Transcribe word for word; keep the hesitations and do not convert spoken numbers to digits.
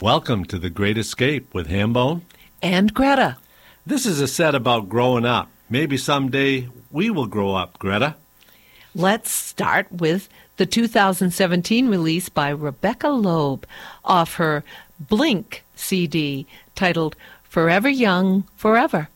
Welcome to The Great Escape with Hambone and Greta. This is a set about growing up. Maybe someday we will grow up, Greta. Let's start with the two thousand seventeen release by Rebecca Loeb off her Blink C D titled Forever Young, Forever.